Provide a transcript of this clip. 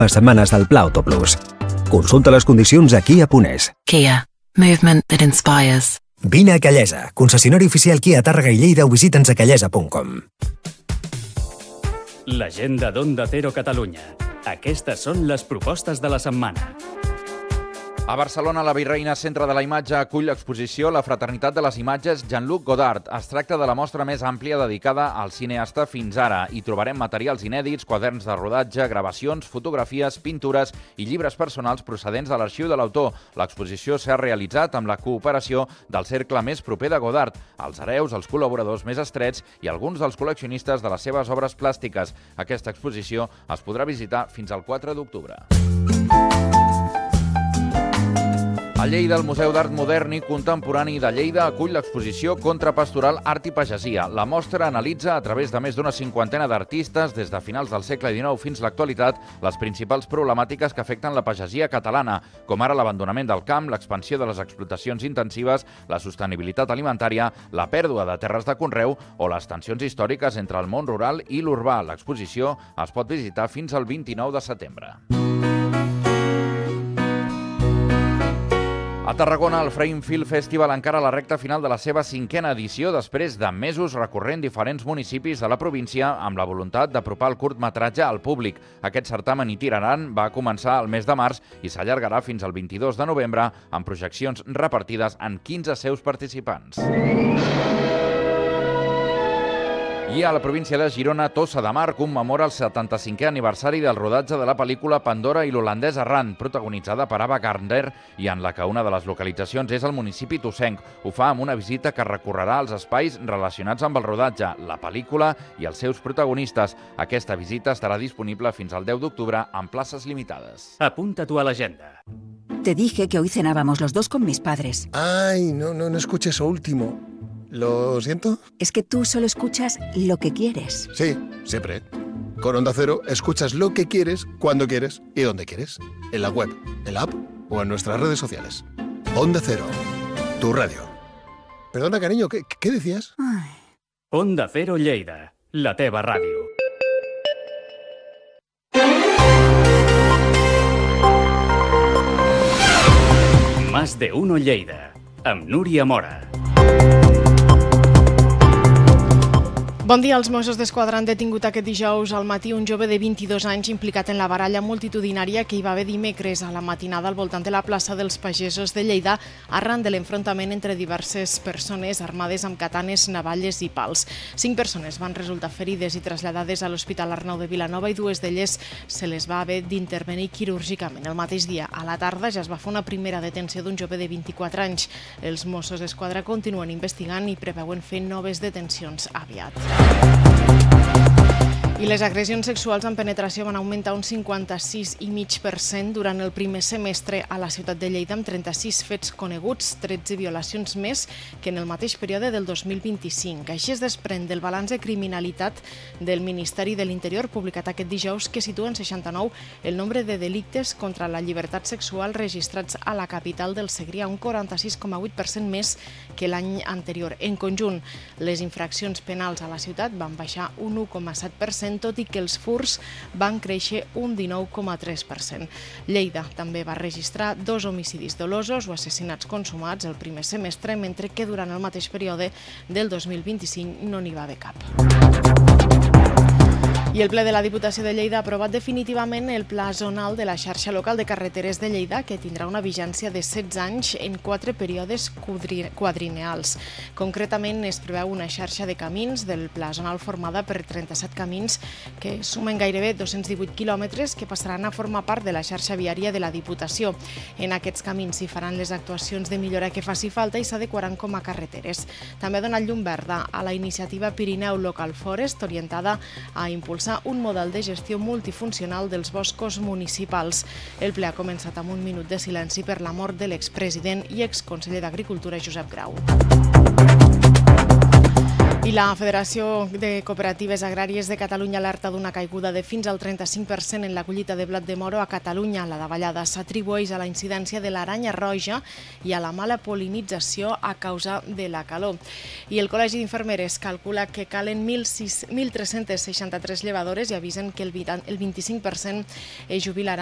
les setmanes del Pla Auto Plus. Consulta les condicions a Kia.es. Kia. Movement that inspires. Vine a Callesa, concessionari oficial Kia Tàrrega i Lleida, o visita'ns a callesa.com. L'agenda d'Onda Cero Catalunya. Aquestes són les propostes de la setmana. A Barcelona, la Virreina Centre de la Imatge acull l'exposició La fraternitat de les imatges Jean-Luc Godard. Es tracta de la mostra més àmplia dedicada al cineasta fins ara. Hi trobarem materials inèdits, quaderns de rodatge, gravacions, fotografies, pintures i llibres personals procedents de l'arxiu de l'autor. L'exposició s'ha realitzat amb la cooperació del cercle més proper de Godard, els hereus, els col·laboradors més estrets i alguns dels col·leccionistes de les seves obres plàstiques. Aquesta exposició es podrà visitar fins al 4 d'octubre. A Lleida, el Museu d'Art Modern i Contemporani de Lleida acull l'exposició Contrapastoral Art i Pagesia. La mostra analitza, a través de més d'una cinquantena d'artistes, des de finals del segle XIX fins a l'actualitat, les principals problemàtiques que afecten la pagesia catalana, com ara l'abandonament del camp, l'expansió de les explotacions intensives, la sostenibilitat alimentària, la pèrdua de terres de conreu o les tensions històriques entre el món rural i l'urbà. L'exposició es pot visitar fins al 29 de setembre. A Tarragona, el Frame Film Festival encara a la recta final de la seva 5a edició després de mesos recorrent diferents municipis de la província amb la voluntat d'apropar el curtmetratge al públic. Aquest certamen itinerant va començar el mes de març i s'allargarà fins al 22 de novembre amb projeccions repartides en 15 seus participants. I a la província de Girona, Tossa de Mar commemora el 75è aniversari del rodatge de la pel·lícula Pandora i l'holandès errant, protagonitzada per Ava Gardner i en la que una de les localitzacions és el municipi tossenc. Ho fa amb una visita que recorrerà els espais relacionats amb el rodatge, la pel·lícula i els seus protagonistes. Aquesta visita estarà disponible fins al 10 d'octubre en places limitades. Apunta-t'ho a l'agenda. Te dije que hoy cenábamos los dos con mis padres. Ay, no escuché eso último. ¿Lo siento? Es que tú solo escuchas lo que quieres. Sí, siempre. Con Onda Cero escuchas lo que quieres, cuando quieres y donde quieres. En la web, en la app o en nuestras redes sociales. Onda Cero, tu radio. Perdona, cariño, ¿qué decías? Ay. Onda Cero Lleida, la teva ràdio. Más de uno Lleida, amb Núria Mora. Bon dia. Els Mossos d'Esquadra han detingut aquest dijous al matí un jove de 22 anys implicat en la baralla multitudinària que hi va haver dimecres a la matinada al voltant de la plaça dels Pagesos de Lleida arran de l'enfrontament entre diverses persones armades amb katanes, navalles i pals. 5 persones van resultar ferides i traslladades a l'Hospital Arnau de Vilanova i 2 d'elles se les va haver d'intervenir quirúrgicament. El mateix dia, a la tarda, ja es va fer una primera detenció d'un jove de 24 anys. Els Mossos d'Esquadra continuen investigant i preveuen fer noves detencions aviat. I les agressions sexuals amb penetració van augmentar un 56,5% durant el primer semestre a la ciutat de Lleida, amb 36 fets coneguts, 13 violacions més que en el mateix període del 2025. Així es desprèn del balanç de criminalitat del Ministeri de l'Interior, publicat aquest dijous, que situa en 69 el nombre de delictes contra la llibertat sexual registrats a la capital del Segrià, un 46,8% més que l'any anterior. En conjunt, les infraccions penals a la ciutat van baixar un 1,7%, tot i que els furts van créixer un 19,3%. Lleida també va registrar 2 homicidis dolosos o assassinats consumats el primer semestre, mentre que durant el mateix període del 2025 no n'hi va haver cap. I el ple de la Diputació de Lleida ha aprovat definitivament el Pla Zonal de la xarxa local de carreteres de Lleida, que tindrà una vigència de 16 anys en 4 períodes quadriennals. Concretament, es preveu una xarxa de camins del Pla Zonal formada per 37 camins que sumen gairebé 218 quilòmetres que passaran a formar part de la xarxa viària de la Diputació. En aquests camins s'hi faran les actuacions de millora que faci falta i s'adequaran com a carreteres. També ha donat llum verda a la iniciativa Pirineu Local Forest, orientada a impulsar un model de gestió multifuncional dels boscos municipals. El ple ha començat amb un minut de silenci per la mort de l'expresident i exconseller d'Agricultura Josep Grau. I I la Federació de Cooperatives Agràries de Catalunya alerta d'una caiguda de fins al 35% en la collita de blat de moro a Catalunya. La davallada s'atribueix a la incidència de l'aranya roja i a la mala pol·linització a causa de la calor. I el Col·legi d'Infermeres calcula que calen 1.363 llevadores i avisen que el 25% es jubilaran